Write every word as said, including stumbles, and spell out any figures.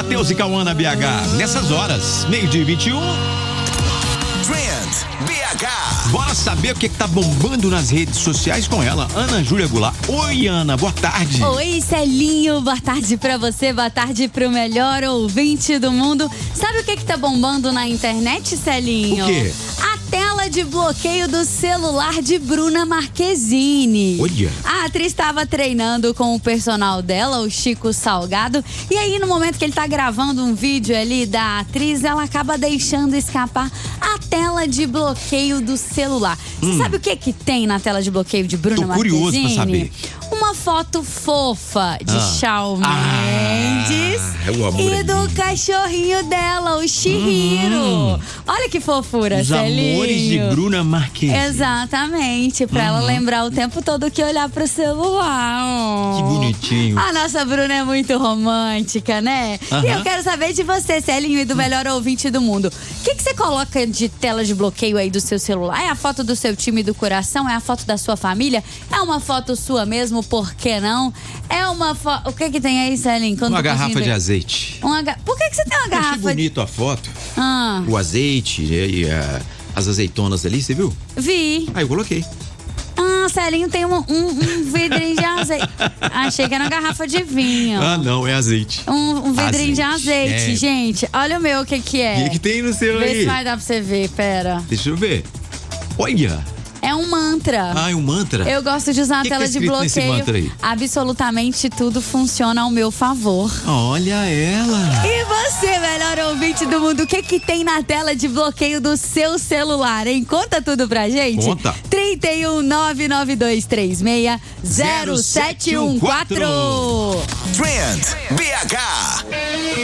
Matheus e Cauã na B H. Nessas horas, meio-dia e vinte e um. Trend B H. Bora saber o que, que tá bombando nas redes sociais com ela, Ana Júlia Goulart. Oi, Ana, boa tarde. Oi, Celinho, boa tarde pra você, boa tarde pro melhor ouvinte do mundo. Sabe o que que tá bombando na internet, Celinho? O quê? A tela de bloqueio do celular de Bruna Marquezine. Olha. A atriz estava treinando com o personal dela, o Chico Salgado, e aí no momento que ele tá gravando um vídeo ali da atriz, ela acaba deixando escapar a tela de bloqueio do celular. Você Hum. sabe o que que tem na tela de bloqueio de Bruna Tô Marquezine? curioso pra saber. Uma foto fofa de Ah. Shawn Ah, Mendes é o amor e do ali. cachorrinho dela, o Chihiro. Hum. Olha que fofura, Os Celinho. amores de Bruna Marquezine. Exatamente, pra ela lembrar o tempo todo que olhar pro celular. Que bonitinho. A nossa Bruna é muito romântica, né? E Aham. eu quero saber de você, Celinho, e do melhor ouvinte do mundo. O que que você coloca de tela de bloqueio aí do seu celular? É a foto do seu time do coração? É a foto da sua família? É uma foto sua mesmo? Por que não? É uma foto... O que que tem aí, Celinho? Quando Uma tu garrafa conseguir de ver? azeite. Uma ga... Por que que você tem uma Eu achei garrafa de... bonito a foto. Ah, O azeite e, e, ah, as azeitonas ali, você viu? vi. Aí eu coloquei. Ah, Celinho tem um, um, um vidrinho de azeite. Achei que era uma garrafa de vinho. Ah, não, é azeite. Um, um vidrinho de Azeite, azeite, é. gente. Olha o meu, o que que O é. que, que tem no seu Vê aí? se vai dar pra você ver, pera. Deixa eu ver. Olha. É um mantra. Ah, é um mantra? Eu gosto de usar a Que que tela tá de escrito nesse bloqueio. mantra aí? Absolutamente tudo funciona ao meu favor. Olha ela. E você, melhor ouvinte do mundo, o que que tem na tela de bloqueio do seu celular, hein? Conta tudo pra gente. Conta. trinta e um, nove nove dois três seis, zero sete um quatro. Trend B H.